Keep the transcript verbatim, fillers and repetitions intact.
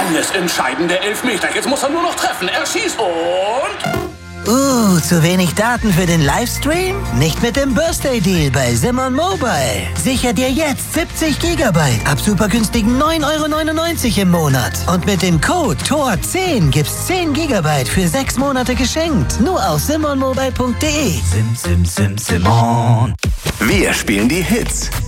Alles entscheidende Elfmeter. Jetzt muss er nur noch treffen. Er schießt und... Uh, zu wenig Daten für den Livestream? Nicht mit dem Birthday Deal bei Simon Mobile. Sicher dir jetzt siebzig Gigabyte ab super günstigen neun Euro neunundneunzig im Monat. Und mit dem Code T O R zehn gibt's zehn Gigabyte für sechs Monate geschenkt. Nur auf simon mobile punkt de. Sim, sim, sim, Simon. Wir spielen die Hits